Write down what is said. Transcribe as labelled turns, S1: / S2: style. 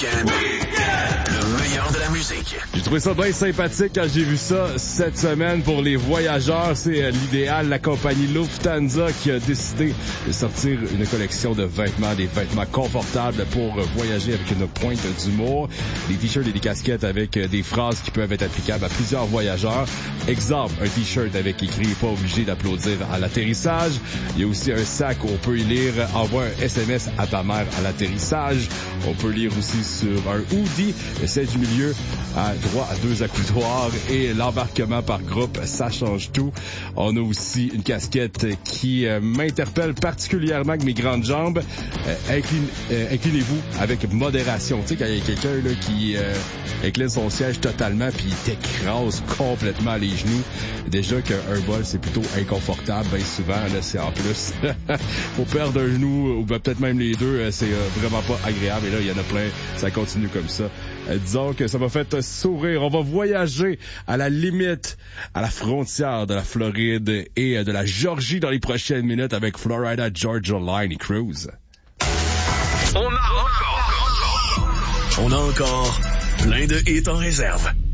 S1: Le meilleur de la musique.
S2: J'ai trouvé ça bien sympathique quand j'ai vu ça cette semaine pour les voyageurs. C'est l'idéal, la compagnie Lufthansa qui a décidé de sortir une collection de vêtements, des vêtements confortables pour voyager avec une pointe d'humour. Des t-shirts et des casquettes avec des phrases qui peuvent être applicables à plusieurs voyageurs. Exemple, un t-shirt avec écrit « Pas obligé d'applaudir à l'atterrissage ». Il y a aussi un sac où on peut y lire « Envoie un SMS à ta mère à l'atterrissage ». On peut lire aussi sur un hoodie, celle du milieu a droit à 2 accoudoirs et l'embarquement par groupe, ça change tout. On a aussi une casquette qui m'interpelle particulièrement avec mes grandes jambes. Inclinez-vous avec modération. Tu sais, quand il y a quelqu'un là qui incline son siège totalement puis il t'écrase complètement les genoux. Déjà qu'un vol, c'est plutôt inconfortable. Bien souvent, là, c'est en plus. Faut perdre un genou ou peut-être même les deux. C'est vraiment pas agréable. Et là, il y en a plein. Ça continue comme ça. Disons que ça m'a fait sourire. On va voyager à la limite, à la frontière de la Floride et de la Georgie dans les prochaines minutes avec Florida Georgia Line et Cruise.
S1: On a encore plein de hits en réserve.